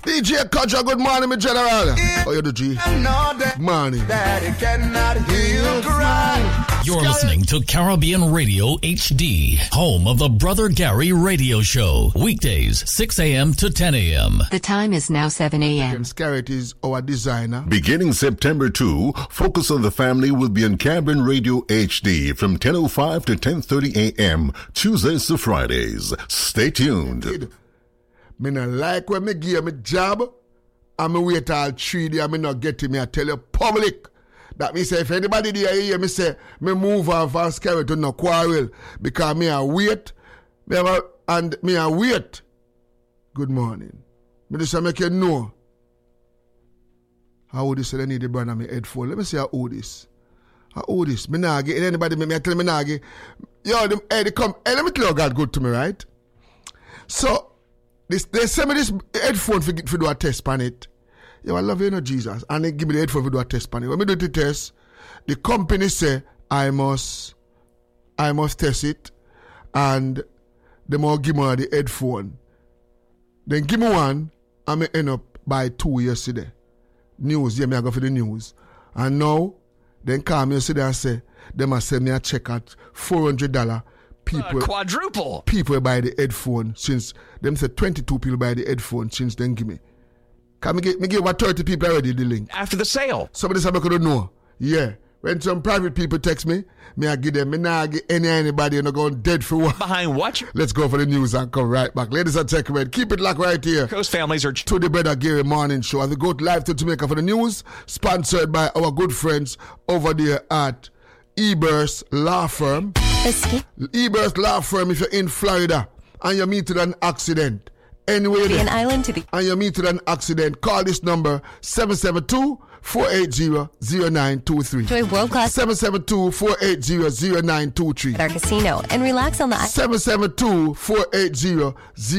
DJ Kodja, good morning, my general. How you do, G? Morning. You're listening to Caribbean Radio HD, home of the Brother Gary Radio Show. Weekdays, 6 a.m. to 10 a.m. The time is now 7 a.m. Scarrett is our designer. Beginning September 2, Focus on the Family will be on Caribbean Radio HD from 10:05 to 10:30 a.m. Tuesdays to Fridays. Stay tuned. Me not like when me give me job and me wait all 3 days and me not get it. Me I tell you public. That me say if anybody there hear me say me move on from Scarrett to no quarrel because me I wait. Me I wait. Good morning. Me just make you know how old this I need the brand on my headphone. Let me see how old this. How old this? Me nah get anybody me I tell me nah get. Yo, they come. Hey, let me tell you God good to me, right? So they send me this headphone for do a test on it. Yo, I love you, Jesus. And they give me the headphone for do a test on it. When me do the test, the company say I must test it, and they must give me the headphone. Then give me one, and me end up by 2 yesterday. News, yeah, me I go for the news. And now, then call me yesterday and say, they must send me a check at $400. Quadruple. People buy the headphone since, them say 22 people buy the headphone since then give me. Can me give about 30 people already the link. After the sale. Somebody said I couldn't know. Yeah. When some private people text me, I give them, me not give anybody and going dead for what. Behind what? Let's go for the news and come right back. Ladies and gentlemen, keep it locked right here. Coast families are to the Brother Gary Morning Show. As we go live to Jamaica for the news, sponsored by our good friends over there at Ebers Law Firm. Ebers Law Firm, if you're in Florida and you meet with an accident, anyway, an island to the and you meet with an accident, call this number 772-480-0923. Enjoy world-class 772-480-0923 at our casino and relax on the 772-480-0923